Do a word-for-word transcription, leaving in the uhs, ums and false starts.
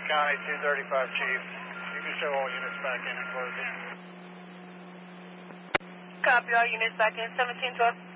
County two thirty-five, Chief. You can show all units back in and close it. Copy, all units back in, seventeen twelve.